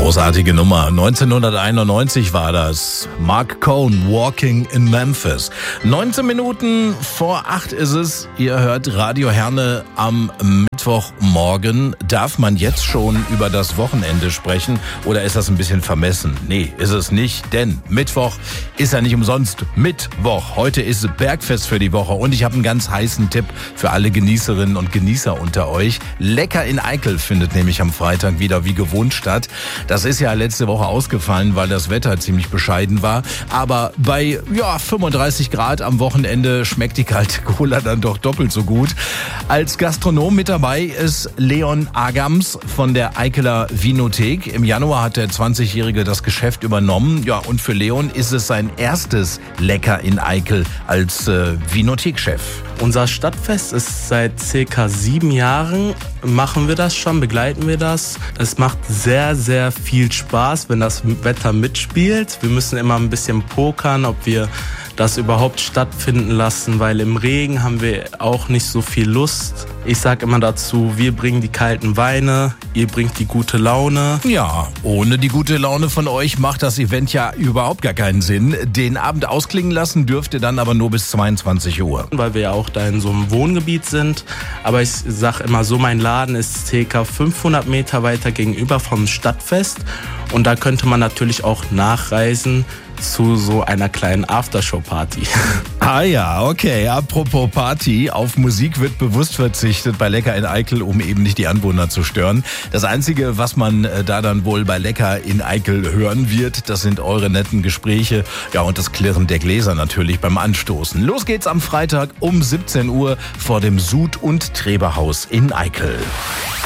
Großartige Nummer. 1991 war das. Mark Cohn, Walking in Memphis. 19 Minuten vor 8 ist es. Ihr hört Radio Herne am Mittwochmorgen. Darf man jetzt schon über das Wochenende sprechen oder ist das ein bisschen vermessen? Nee, ist es nicht, denn Mittwoch ist ja nicht umsonst Mittwoch. Heute ist Bergfest für die Woche und ich habe einen ganz heißen Tipp für alle Genießerinnen und Genießer unter euch. Lecker in Eickel findet nämlich am Freitag wieder wie gewohnt statt. Das ist ja letzte Woche ausgefallen, weil das Wetter ziemlich bescheiden war. Aber bei 35 Grad am Wochenende schmeckt die kalte Cola dann doch doppelt so gut. Als Gastronom mit dabei ist Leon Agams von der Eikeler Winothek. Im Januar hat der 20-Jährige das Geschäft übernommen. Ja, und für Leon ist es sein erstes Lecker in Eickel als Winothekchef. Unser Stadtfest ist seit circa 7 Jahren, machen wir das schon, begleiten wir das. Es macht sehr, sehr viel Spaß, wenn das Wetter mitspielt. Wir müssen immer ein bisschen pokern, ob wir das überhaupt stattfinden lassen, weil im Regen haben wir auch nicht so viel Lust. Ich sage immer dazu, wir bringen die kalten Weine, ihr bringt die gute Laune. Ja, ohne die gute Laune von euch macht das Event ja überhaupt gar keinen Sinn. Den Abend ausklingen lassen dürft ihr dann aber nur bis 22 Uhr. Weil wir ja auch da in so einem Wohngebiet sind. Aber ich sage immer so, mein Laden ist ca. 500 Meter weiter gegenüber vom Stadtfest. Und da könnte man natürlich auch nachreisen zu so einer kleinen Aftershow-Party. Ah ja, okay. Apropos Party, auf Musik wird bewusst verzichtet bei Lecker in Eickel, um eben nicht die Anwohner zu stören. Das Einzige, was man da dann wohl bei Lecker in Eickel hören wird, das sind eure netten Gespräche. Ja, und das Klirren der Gläser natürlich beim Anstoßen. Los geht's am Freitag um 17 Uhr vor dem Sud- und Treberhaus in Eickel.